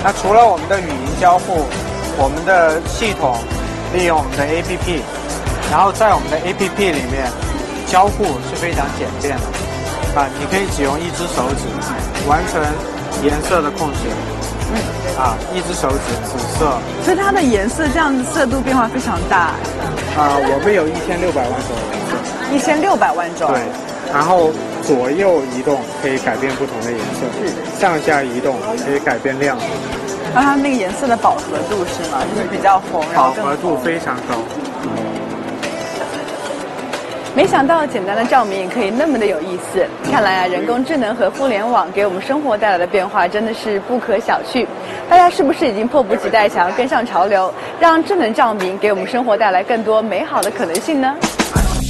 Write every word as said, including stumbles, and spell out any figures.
那除了我们的语音交互，我们的系统利用我们的 A P P， 然后在我们的 A P P 里面交互是非常简便的啊，你可以只用一只手指完成颜色的控制。嗯啊，一只手指紫色， 所以它的颜色这样子色度变化非常大。 啊，我们有一千六百万种颜色， 一千六百万种。 对，然后左右移动可以改变不同的颜色，上下移动可以改变亮度。 那它那个颜色的饱和度是吗？就是比较红，然后饱和度非常高。 没想到简单的照明也可以那么的有意思，看来啊，人工智能和互联网给我们生活带来的变化真的是不可小觑。大家是不是已经迫不及待想要跟上潮流，让智能照明给我们生活带来更多美好的可能性呢？